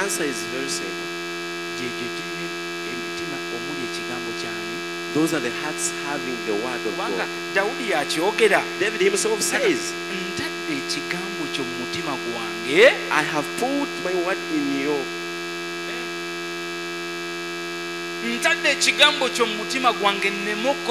answer is very simple. Those are the hearts having the word of God. David himself says, I have put my word in you. Ntadde ekigambo kyo mu mutima gwange nneme